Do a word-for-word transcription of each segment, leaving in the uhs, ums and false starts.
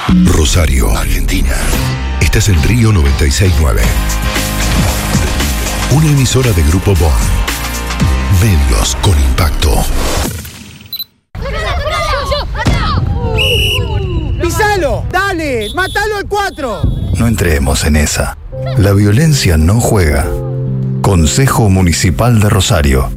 Rosario, Argentina. Estás en Río noventa y seis punto nueve. Una emisora de Grupo Bond. Medios con impacto. ¡Pisalo! ¡Dale! ¡Mátalo al cuatro! No entremos en esa. La violencia no juega. Consejo Municipal de Rosario.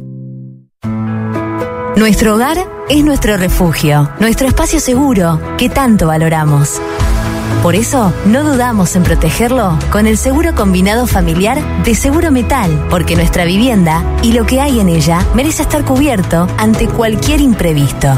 Nuestro hogar es nuestro refugio, nuestro espacio seguro que tanto valoramos. Por eso, no dudamos en protegerlo con el seguro combinado familiar de Seguro Metal, porque nuestra vivienda y lo que hay en ella merece estar cubierto ante cualquier imprevisto.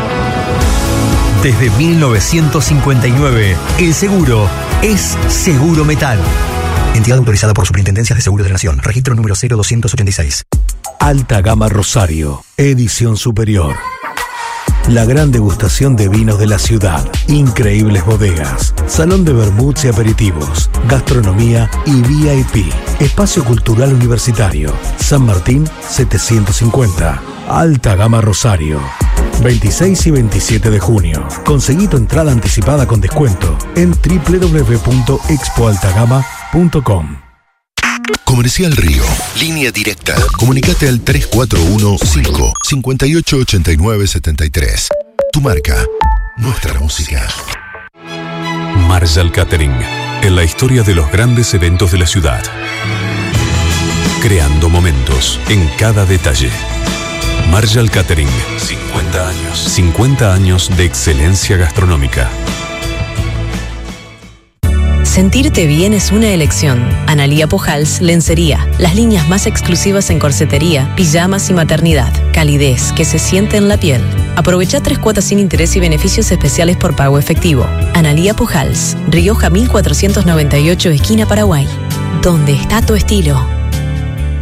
Desde mil novecientos cincuenta y nueve, el seguro es Seguro Metal. Entidad autorizada por Superintendencias de Seguros de la Nación. Registro número cero doscientos ochenta y seis. Alta Gama Rosario, edición superior. La gran degustación de vinos de la ciudad, increíbles bodegas, salón de vermuts y aperitivos, gastronomía y V I P, espacio cultural universitario, San Martín setecientos cincuenta, Alta Gama Rosario. veintiséis y veintisiete de junio. Conseguí tu entrada anticipada con descuento en doble u doble u doble u punto expo altagama punto com. Comercial Río. Línea directa. Comunicate al tres cuatro uno cinco cinco ocho ocho nueve siete tres. Tu marca. Nuestra música. Marshall Catering. En la historia de los grandes eventos de la ciudad. Creando momentos en cada detalle. Marshall Catering. cincuenta años. cincuenta años de excelencia gastronómica. Sentirte bien es una elección. Analía Pujals, lencería. Las líneas más exclusivas en corsetería, pijamas y maternidad. Calidez que se siente en la piel. Aprovecha tres cuotas sin interés y beneficios especiales por pago efectivo. Analía Pujals, Rioja mil cuatrocientos noventa y ocho, esquina Paraguay. ¿Dónde está tu estilo?